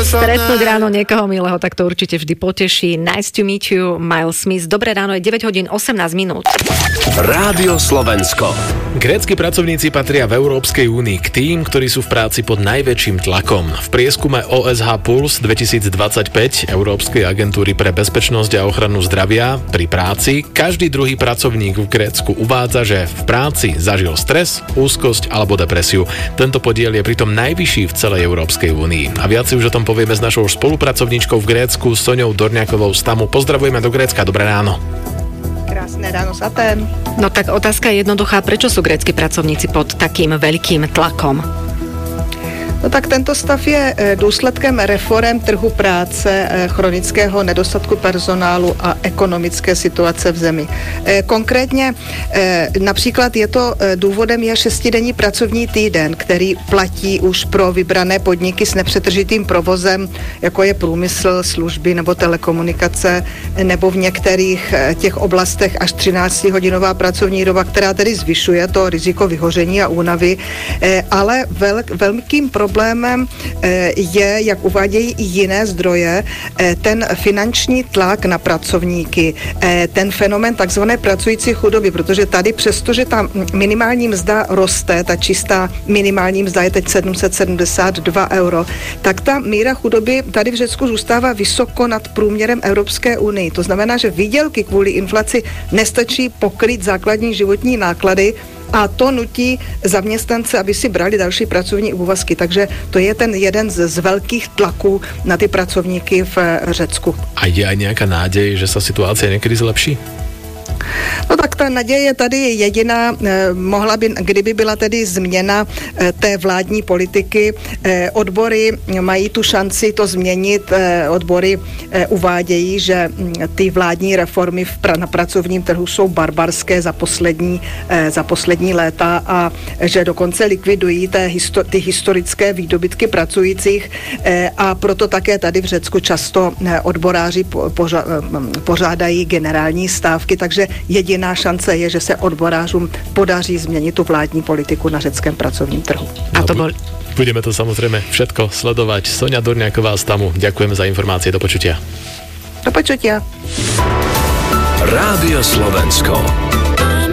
Stretnúť ráno niekoho milého, tak to určite vždy poteší. Nice to meet you, Miles Smith. Dobré ráno, je 9 hodín 18 minút. Rádio Slovensko. Grécki pracovníci patria v Európskej únii k tým, ktorí sú v práci pod najväčším tlakom. V prieskume OSH Puls 2025 Európskej agentúry pre bezpečnosť a ochranu zdravia pri práci každý druhý pracovník v Grécku uvádza, že v práci zažil stres, úzkosť alebo depresiu. Tento podiel je pritom najvyšší v celej Európskej únii. A viac si už o tom povieme s našou spolupracovníčkou v Grécku Soňou Dorňakovou z TAMu. Pozdravujeme do Grécka, dobré ráno. Krásne ráno z Atén. No tak otázka je jednoduchá, prečo sú grécki pracovníci pod takým veľkým tlakom? No tak tento stav je důsledkem reforem trhu práce, chronického nedostatku personálu a ekonomické situace v zemi. Konkrétně například je to důvodem je 6denní pracovní týden, který platí už pro vybrané podniky s nepřetržitým provozem, jako je průmysl, služby nebo telekomunikace, nebo v některých těch oblastech až 13hodinová pracovní doba, která tedy zvyšuje to riziko vyhoření a únavy, ale velkým problémem je, jak uvádějí i jiné zdroje, ten finanční tlak na pracovníky, ten fenomén takzvané pracující chudoby, protože tady přestože ta minimální mzda roste, ta čistá minimální mzda je teď 772 euro, tak ta míra chudoby tady v Řecku zůstává vysoko nad průměrem Evropské unii. To znamená, že výdělky kvůli inflaci nestačí pokrýt základní životní náklady, a to nutí zaměstnance, aby si brali další pracovní úvazky. Takže to je ten jeden z velkých tlaků na ty pracovníky v Řecku. A je aj nejaká nádej, že sa situácia niekedy zlepší? No tak ta naděje je tady jediná, mohla by, kdyby byla tedy změna té vládní politiky, odbory mají tu šanci to změnit, odbory uvádějí, že ty vládní reformy na pracovním trhu jsou barbarské za poslední léta a že dokonce likvidují ty historické výdobytky pracujících a proto také tady v Řecku často odboráři pořádají generální stávky, takže jediná šance je, že se odborářům podaří změnit tu vládní politiku na řeckém pracovním trhu. A to bol... Budeme to samozrejme všetko sledovať. Soňa Dorňaková z TAMu. Ďakujeme za informácie. Do počutia. Do počutia. Rádio Slovensko.